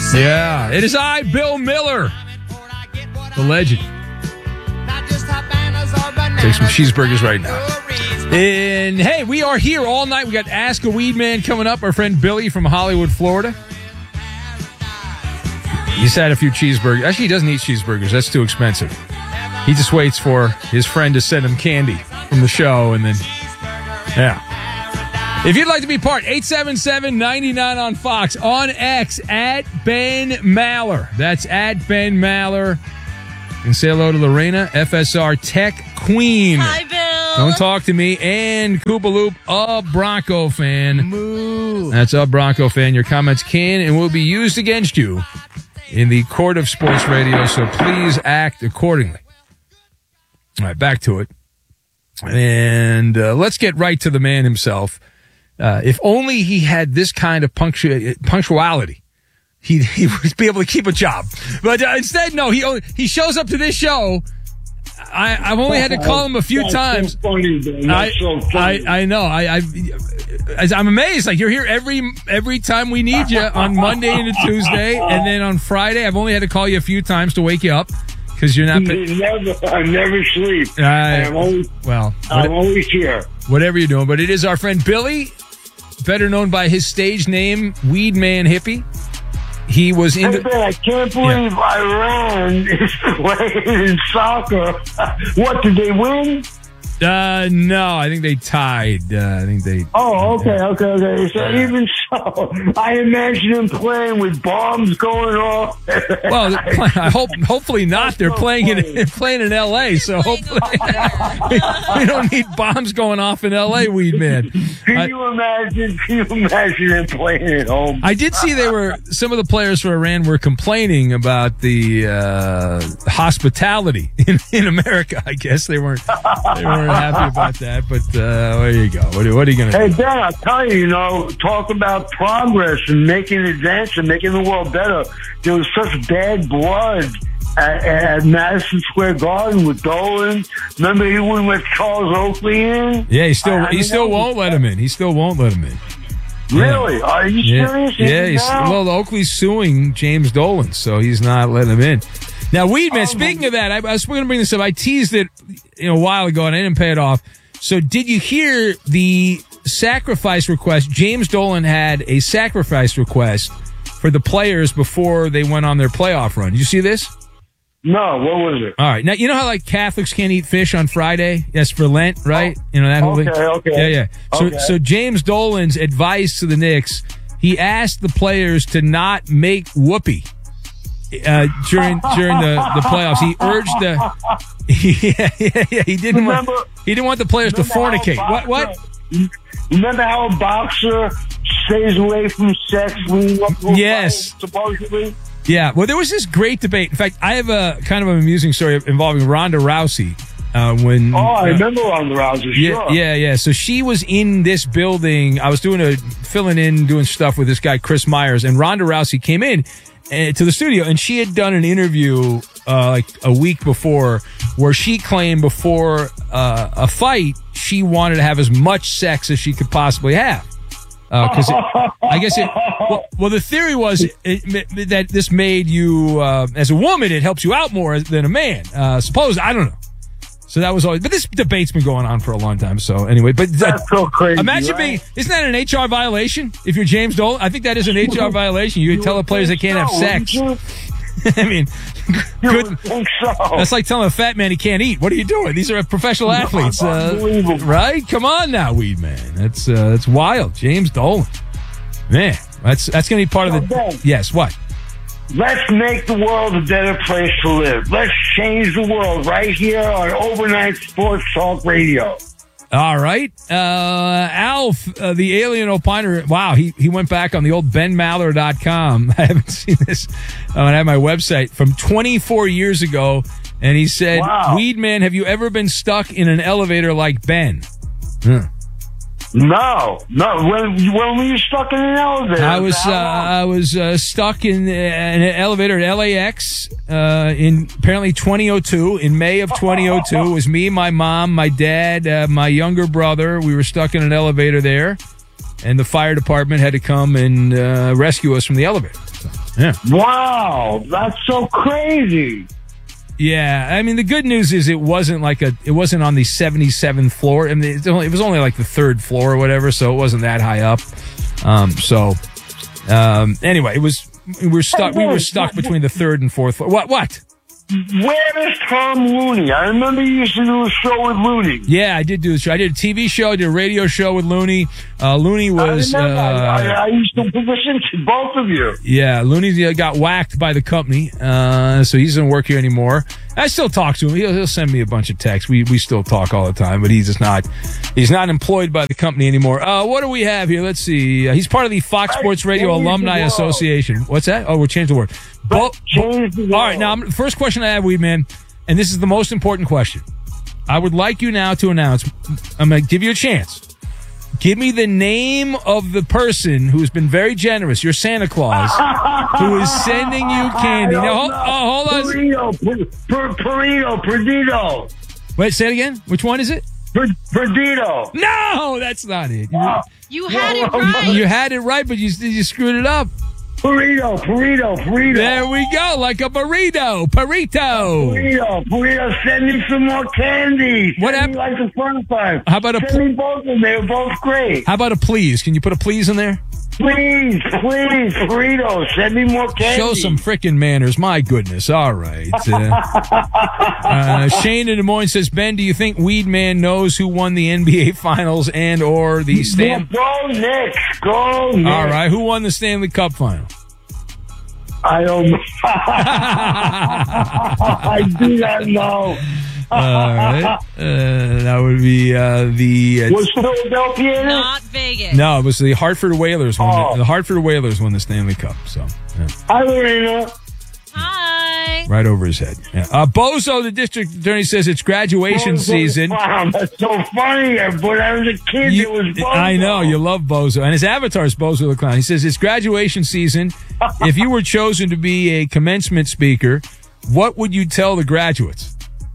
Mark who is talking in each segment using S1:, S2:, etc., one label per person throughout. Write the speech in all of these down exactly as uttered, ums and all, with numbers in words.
S1: Yeah, it is I, Bill Miller, the legend. Take some cheeseburgers right now. And, hey, we are here all night. We got Ask a Weed Man coming up. Our friend Billy from Hollywood, Florida. He's had a few cheeseburgers. Actually, he doesn't eat cheeseburgers. That's too expensive. He just waits for his friend to send him candy from the show, and then, yeah. If you'd like to be part, eight seven seven, nine nine on Fox. On X, at Ben Maller. That's at Ben Maller. And say hello to Lorena, F S R Tech Queen.
S2: Hi, Bill.
S1: Don't talk to me. And Koopaloop, a Bronco fan.
S2: Moo.
S1: That's a Bronco fan. Your comments can and will be used against you in the court of sports radio, so please act accordingly. All right, back to it. And uh, let's get right to the man himself. Uh, if only he had this kind of punctu- punctuality, he'd, he would be able to keep a job. But uh, instead, no, he only, he shows up to this show. I, I've only had to call him a few
S3: That's
S1: times.
S3: So funny, man. That's
S1: I,
S3: so funny.
S1: I, I know. I, I, I'm amazed. Like, you're here every every time we need you on Monday and a Tuesday, and then on Friday, I've only had to call you a few times to wake you up because you're not.
S3: Never, I never sleep.
S1: Uh,
S3: I'm always,
S1: well,
S3: I'm always here.
S1: Whatever you're doing, but it is our friend Billy, better known by his stage name, Weed Man Hippie. He was in the.
S3: Hey, I can't believe yeah. Iran is playing in soccer. What, did they win?
S1: Uh, no, I think they tied. Uh, I think they.
S3: Oh, okay,
S1: yeah.
S3: okay, okay. So
S1: Yeah.
S3: even so, I imagine them playing with bombs going off.
S1: Well, I hope, hopefully not. They're
S3: so
S1: playing in
S3: funny.
S1: they're playing in L A, so hopefully we, we don't need bombs going off in L A. Weed Man.
S3: Can
S1: I,
S3: you imagine? Can you imagine them playing at home?
S1: I did see they were some of the players for Iran were complaining about the uh, hospitality in, in America. I guess they weren't they weren't happy about that. But uh, there you go. What, are- what are you going to
S3: Hey,
S1: do?
S3: Ben, I'll tell you, you know, talk about progress and making advance and making the world better. There was such bad blood at, at Madison Square Garden with Dolan. Remember he wouldn't let Charles Oakley in?
S1: Yeah, he still
S3: I
S1: he
S3: mean,
S1: still
S3: that was-
S1: won't let him in. He still won't let him in.
S3: Really? Are you
S1: Yeah,
S3: serious?
S1: yeah.
S3: Even
S1: He's,
S3: now?
S1: well, Oakley's suing James Dolan, so he's not letting him in. Now, Weedman,
S3: Oh,
S1: speaking
S3: my-
S1: of that, I, I was going to bring this up. I teased it you know, a while ago, and I didn't pay it off. So did you hear the sacrifice request? James Dolan had a sacrifice request for the players before they went on their playoff run. Did you see this?
S3: No, what was it?
S1: All right. Now, you know how, like, Catholics can't eat fish on Friday? Yes, for Lent, right?
S3: Oh,
S1: you know, that whole thing?
S3: okay, okay.
S1: Yeah, yeah. So,
S3: Okay.
S1: so James Dolan's advice to the Knicks, he asked the players to not make whoopee uh, during during the, the playoffs. He urged the... Yeah, yeah, yeah. He didn't
S3: Remember-
S1: want, he didn't want the players to
S3: Remember how a
S1: fornicate. What, what?
S3: boxer- Remember how a boxer stays away from sex leading up to a
S1: Yes.
S3: fight, supposedly?
S1: Yeah, well, there was this great debate. In fact, I have a kind of an amusing story involving Ronda Rousey. Uh, when
S3: Oh, I
S1: uh,
S3: remember on the Rousers,
S1: Yeah,
S3: sure.
S1: yeah, yeah. So she was in this building. I was doing a filling in, doing stuff with this guy Chris Myers, and Ronda Rousey came in uh, to the studio, and she had done an interview uh, like a week before, where she claimed before uh, a fight she wanted to have as much sex as she could possibly have. Because I guess it. Well, well, the theory was it, it, that this made you, uh, as a woman, it helps you out more than a man. Uh, suppose I don't know. So that was always, but this debate's been going on for a long time. So anyway, but
S3: That's so crazy.
S1: imagine
S3: right?
S1: being, isn't that an H R violation? If you're James Dolan, I think that is an H R violation. You would tell the players they can't have
S3: So,
S1: sex.
S3: wouldn't
S1: I mean,
S3: You
S1: good.
S3: would think so.
S1: That's like telling a fat man he can't eat. What are you doing? These are professional athletes, uh,
S3: Unbelievable.
S1: right? Come on now, Weed Man. That's uh, that's wild. James Dolan, man. That's that's going to be part of the.
S3: Ben.
S1: Yes. What?
S3: Let's make the world a better place to live. Let's change the world right here on Overnight Sports Talk Radio.
S1: All right. Uh, Alf, uh, the alien opiner. Wow, he, he went back on the old ben maller dot com. I haven't seen this uh, on my website from twenty-four years ago. And he said,
S3: Wow.
S1: Weed Man, have you ever been stuck in an elevator like Ben? Huh.
S3: No, no. When, when were you stuck in an elevator?
S1: I was uh,
S3: How long?
S1: I was uh, stuck in, uh, in an elevator at L A X uh, in apparently twenty oh two. In May of twenty oh two, it was me, my mom, my dad, uh, my younger brother. We were stuck in an elevator there, and the fire department had to come and uh, rescue us from the elevator. So, Yeah.
S3: Wow, that's so crazy.
S1: Yeah, I mean the good news is it wasn't like a it wasn't on the seventy-seventh floor. I mean it's only, it was only like the third floor or whatever, so it wasn't that high up. Um, so um, anyway, it was we were stuck we were stuck between the third and fourth floor. What what?
S3: Where is Tom Looney? I remember you used to do a show with Looney.
S1: Yeah, I did do a show. I did a T V show, I did a radio show with Looney. Uh, Looney was.
S3: I, remember,
S1: uh,
S3: I, I used to listen to both of you.
S1: Yeah, Looney got whacked by the company, uh, so he doesn't work here anymore. I still talk to him. He'll, he'll send me a bunch of texts. We we still talk all the time, but he's just not he's not employed by the company anymore. Uh, what do we have here? Let's see. Uh, he's part of the Fox Sports Radio Alumni Association. What's that? Oh, we'll change the word. Bo-
S3: Change the
S1: all right, now I'm, first question I have, Weed Man, and this is the most important question. I would like you now to announce. I'm going to give you a chance. Give me the name of the person who's been very generous, your Santa Claus, who is sending you candy. Now, hold, oh, hold on.
S3: Perito, per, per, Perito, Perdido.
S1: Wait, say it again. Which one is it?
S3: Per, Perdido.
S1: No, that's not it. You,
S2: You had it right.
S1: you had it right, but you you screwed it up.
S3: Burrito, burrito, burrito.
S1: There we go, like a burrito, burrito.
S3: Burrito, burrito, send me some more candy.
S1: What
S3: Send
S1: hap-
S3: me like the first time.
S1: How about a
S3: Send
S1: pl-
S3: me both of them. They were both great.
S1: How about a please? Can you put a please in there?
S3: Please, please, burrito, send me more candy.
S1: Show some frickin' manners. My goodness. All right. Uh, uh, Shane in Des Moines says, Ben, do you think Weed Man knows who won the N B A Finals and or the Stanley?
S3: Go Knicks. Go Knicks.
S1: All right. Who won the Stanley Cup Final?
S3: I don't know. I do not know.
S1: All right. Uh, that would be uh, the... Uh,
S3: Was Philadelphia in it?
S2: Not Vegas.
S1: no, it was the Hartford Whalers. Won
S3: Oh.
S1: the, the Hartford Whalers won the Stanley Cup. So, yeah.
S3: Hi, Lorena.
S2: Hi.
S1: Right over his head. Yeah. Uh, Bozo, the district attorney, says it's graduation
S3: Bozo
S1: season.
S3: Wow, that's so funny. But I was a kid.
S1: You-
S3: it was Bozo.
S1: I know, you love Bozo. And his avatar is Bozo the Clown. He says it's graduation season. If you were chosen to be a commencement speaker, what would you tell the graduates?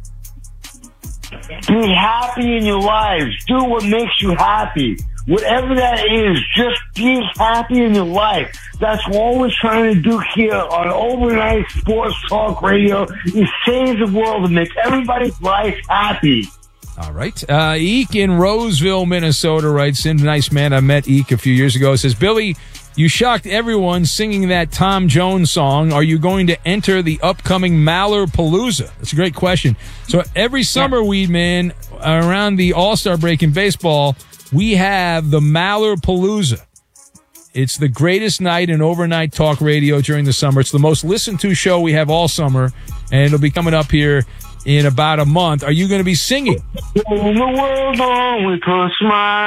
S3: Be happy in your lives. Do what makes you happy. Whatever that is, just be happy in your life. That's what we're trying to do here on Overnight Sports Talk Radio, is save the world and make everybody's life happy.
S1: All right. Uh, Eek in Roseville, Minnesota writes in. Nice man. I met Eek a few years ago. Says, Billy, you shocked everyone singing that Tom Jones song. Are you going to enter the upcoming Mallerpalooza? That's a great question. So every summer, Weed Man, around the All-Star break in baseball, we have the Mallerpalooza. It's the greatest night in overnight talk radio during the summer. It's the most listened to show we have all summer, and it'll be coming up here in about a month. Are you going to be singing?
S3: In the world on with a smile.